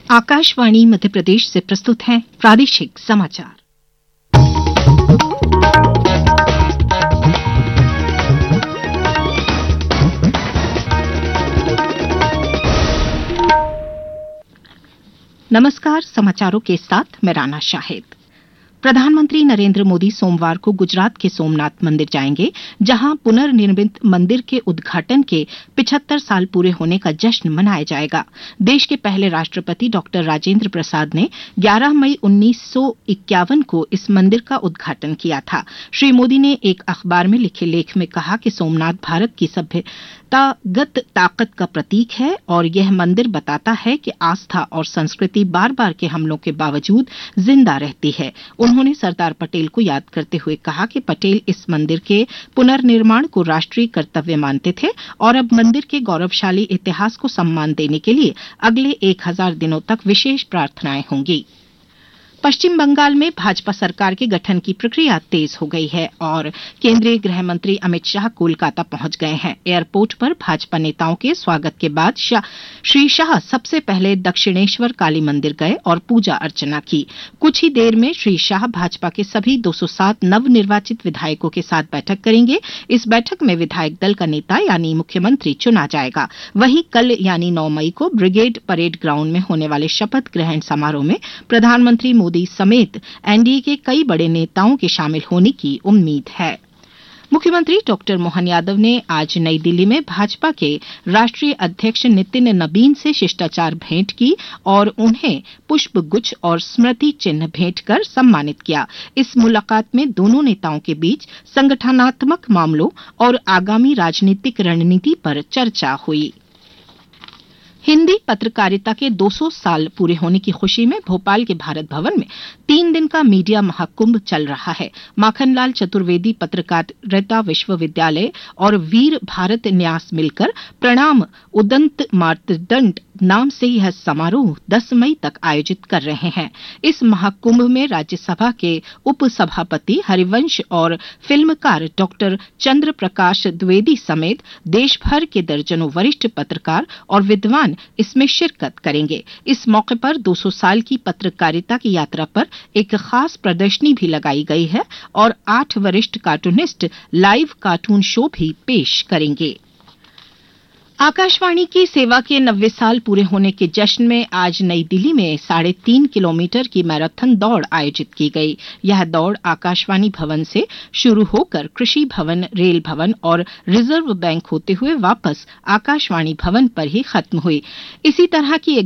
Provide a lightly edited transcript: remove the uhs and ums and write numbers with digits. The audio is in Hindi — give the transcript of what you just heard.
आकाशवाणी मध्य प्रदेश से प्रस्तुत हैं प्रादेशिक समाचार। नमस्कार, समाचारों के साथ मैं राना शाहिद। प्रधानमंत्री नरेंद्र मोदी सोमवार को गुजरात के सोमनाथ मंदिर जाएंगे, जहां पुनर्निर्मित मंदिर के उद्घाटन के 75 साल पूरे होने का जश्न मनाया जाएगा। देश के पहले राष्ट्रपति डॉक्टर राजेंद्र प्रसाद ने 11 मई 1951 को इस मंदिर का उद्घाटन किया था। श्री मोदी ने एक अखबार में लिखे लेख में कहा कि सोमनाथ भारत की सभ्यतागत ताकत का प्रतीक है और यह मंदिर बताता है कि आस्था और संस्कृति बार बार के हमलों के बावजूद जिंदा रहती है। उन्होंने सरदार पटेल को याद करते हुए कहा कि पटेल इस मंदिर के पुनर्निर्माण को राष्ट्रीय कर्तव्य मानते थे और अब मंदिर के गौरवशाली इतिहास को सम्मान देने के लिए अगले 1000 दिनों तक विशेष प्रार्थनाएं होंगी। पश्चिम बंगाल में भाजपा सरकार के गठन की प्रक्रिया तेज हो गई है और केंद्रीय गृह मंत्री अमित शाह कोलकाता पहुंच गए हैं। एयरपोर्ट पर भाजपा नेताओं के स्वागत के बाद श्री शाह सबसे पहले दक्षिणेश्वर काली मंदिर गए और पूजा अर्चना की। कुछ ही देर में श्री शाह भाजपा के सभी 207 नवनिर्वाचित विधायकों के साथ बैठक करेंगे। इस बैठक में विधायक दल का नेता यानी मुख्यमंत्री चुना जाएगा। वहीं कल यानी 9 मई को ब्रिगेड परेड ग्राउंड में होने वाले शपथ ग्रहण समारोह में प्रधानमंत्री मोदी समेत एनडीए के कई बड़े नेताओं के शामिल होने की उम्मीद है। मुख्यमंत्री डॉक्टर मोहन यादव ने आज नई दिल्ली में भाजपा के राष्ट्रीय अध्यक्ष नितिन नबीन से शिष्टाचार भेंट की और उन्हें पुष्प गुच्छ और स्मृति चिन्ह भेंट कर सम्मानित किया। इस मुलाकात में दोनों नेताओं के बीच संगठनात्मक मामलों और आगामी राजनीतिक रणनीति पर चर्चा हुई। हिंदी पत्रकारिता के 200 साल पूरे होने की खुशी में भोपाल के भारत भवन में 3 दिन का मीडिया महाकुंभ चल रहा है। माखनलाल चतुर्वेदी पत्रकारिता विश्वविद्यालय और वीर भारत न्यास मिलकर प्रणाम उदंत मार्तंड नाम से यह समारोह 10 मई तक आयोजित कर रहे हैं। इस महाकुंभ में राज्यसभा के उपसभापति हरिवंश और फिल्मकार डॉक्टर चंद्र प्रकाश द्विवेदी समेत देश भर के दर्जनों वरिष्ठ पत्रकार और विद्वान इसमें शिरकत करेंगे। इस मौके पर 200 साल की पत्रकारिता की यात्रा पर एक खास प्रदर्शनी भी लगाई गई है और 8 वरिष्ठ कार्टूनिस्ट लाइव कार्टून शो भी पेश करेंगे। आकाशवाणी की सेवा के 90 साल पूरे होने के जश्न में आज नई दिल्ली में 3.5 किलोमीटर की मैराथन दौड़ आयोजित की गई। यह दौड़ आकाशवाणी भवन से शुरू होकर कृषि भवन, रेल भवन और रिजर्व बैंक होते हुए वापस आकाशवाणी भवन पर ही खत्म हुई। इसी तरह की एक